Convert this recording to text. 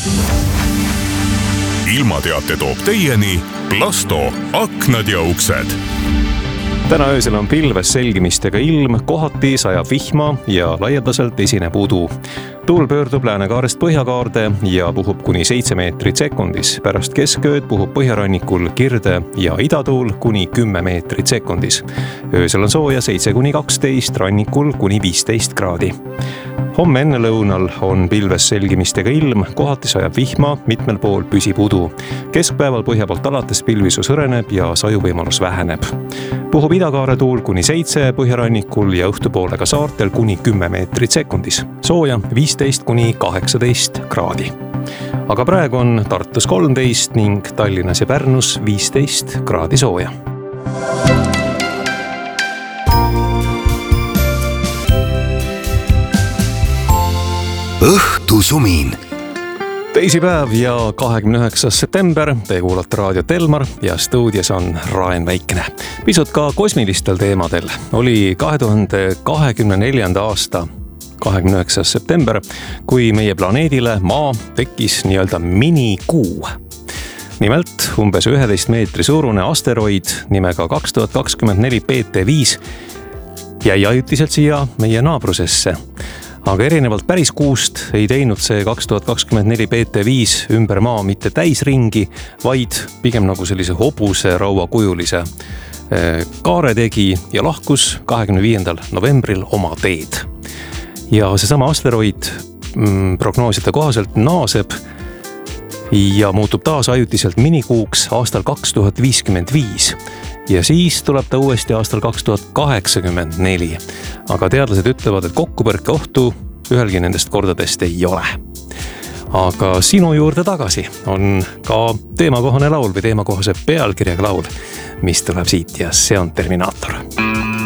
ilmateate toob teieni Plasto aknad ja uksed. Täna öösel on pilves selgimistega ilm, kohati sajab vihma ja laialdaselt esineb udu. Tuul pöördub läänekaarest põhjakaarde ja puhub kuni 7 meetrit sekundis. Pärast keskööd puhub põhjarannikul kirde ja idatuul kuni 10 meetrit sekundis. Öösel on sooja 7-12, rannikul kuni 15 kraadi. Homme enne lõunal on pilves selgimistega ilm, kohati sajab vihma, mitmel pool püsib udu. Keskpäeval põhja poolt alates pilvisus hõreneb ja sajuvõimalus väheneb. Puhub idakaare tuul kuni 7 põhjarannikul ja õhtupoole ka saartel kuni 10 meetrit sekundis. Sooja 15-18 kraadi. Aga praegu on Tartus 13 ning Tallinnas ja Pärnus 15 kraadi sooja. Õhtusumin. Teisipäev ja 29. september. Te kuulate raadiot Elmar ja stuudios on Raen Väikene. Pisut ka kosmilistel teemadel. Oli 2024. aasta 29. september, kui meie planeedile Maa tekkis nii-öelda minikuu. Nimelt umbes 11 meetri suurune asteroid nimega 2024 PT5 jäi ajutiselt siia meie naabrusesse. Aga erinevalt päris kuust ei teinud see 2024 PT5 ümber Maa mitte täisringi, vaid pigem nagu sellise hobuse rauakujulise kaare tegi ja lahkus 25. novembril oma teed. Ja seesama asteroid prognooside kohaselt naaseb ja muutub taas ajutiselt minikuuks aastal 2055. Ja siis tuleb ta uuesti aastal 2084. Aga teadlased ütlevad, et kokkupõrke ohtu ühelgi nendest kordadest ei ole. Aga sinu juurde tagasi on ka teemakohane laul või teemakohase pealkirjaga laul, mis tuleb siit ja see on Terminaator.